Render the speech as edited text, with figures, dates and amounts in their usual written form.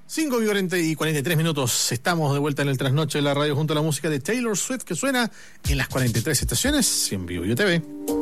5:43 minutos. Estamos de vuelta en el trasnoche de la radio junto a la música de Taylor Swift que suena en las 43 estaciones y en Vivo Yo TV.